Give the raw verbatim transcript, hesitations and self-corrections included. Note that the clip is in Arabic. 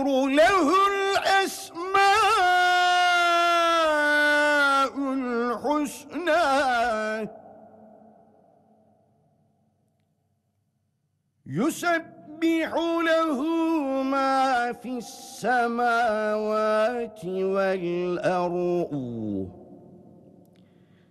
له الأسماء الحسنى يسبح له ما في السماوات والأرض